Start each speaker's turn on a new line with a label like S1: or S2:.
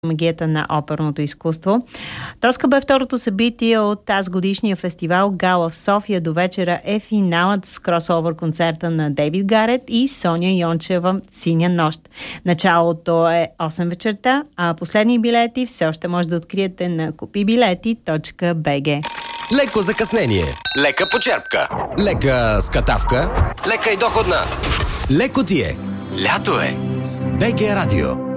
S1: магията на оперното изкуство. Тоска бе второто събитие от тази годишния фестивал Гала в София. До вечера е финалът с кросовър концерта на Дейвид Гарет и Соня Йончева "Синя нощ". Началото е 8 вечерта, а последни билети все още може да откриете на kupibileti.bg.
S2: Леко закъснение, лека почерпка, лека скатавка, лека и доходна. Леко ти е. Лято е с БГ Радио.